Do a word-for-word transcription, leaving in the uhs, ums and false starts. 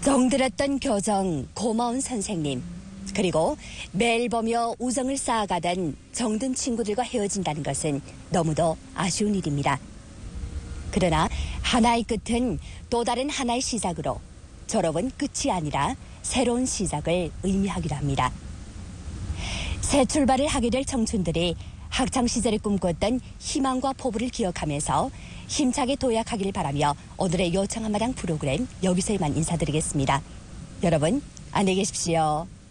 정들었던 교정, 고마운 선생님, 그리고 매일 보며 우정을 쌓아가던 정든 친구들과 헤어진다는 것은 너무도 아쉬운 일입니다. 그러나 하나의 끝은 또 다른 하나의 시작으로 졸업은 끝이 아니라 새로운 시작을 의미하기도 합니다. 새 출발을 하게 될 청춘들이 학창시절에 꿈꿨던 희망과 포부를 기억하면서 힘차게 도약하기를 바라며 오늘의 요청 한마당 프로그램 여기서 이만 인사드리겠습니다. 여러분 안녕히 계십시오.